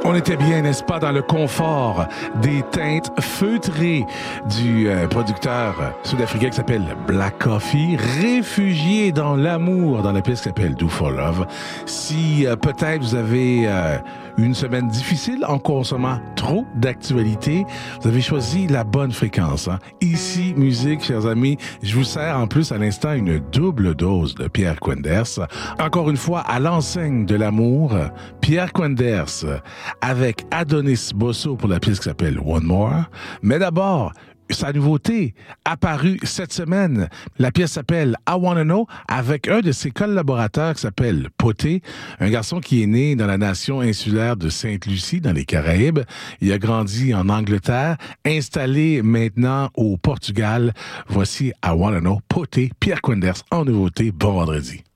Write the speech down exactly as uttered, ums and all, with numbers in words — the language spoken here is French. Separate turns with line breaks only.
On était bien, n'est-ce pas, dans le confort des teintes feutrées du euh, producteur sud-africain qui s'appelle Black Coffee, réfugié dans l'amour, dans la pièce qui s'appelle Do For Love. Si euh, peut-être vous avez euh, une semaine difficile en consommant trop d'actualité, vous avez choisi la bonne fréquence. Hein? Ici, musique, chers amis, je vous sers en plus à l'instant une double dose de Pierre Quenders. Encore une fois, à l'enseigne de l'amour, Pierre Quenders avec Adonis Bosso pour la pièce qui s'appelle One More. Mais d'abord, sa nouveauté apparue cette semaine. La pièce s'appelle I Wanna Know avec un de ses collaborateurs qui s'appelle Poté, un garçon qui est né dans la nation insulaire de Sainte-Lucie, dans les Caraïbes. Il a grandi en Angleterre, installé maintenant au Portugal. Voici I Wanna Know, Poté, Pierre Quenders en nouveauté. Bon vendredi.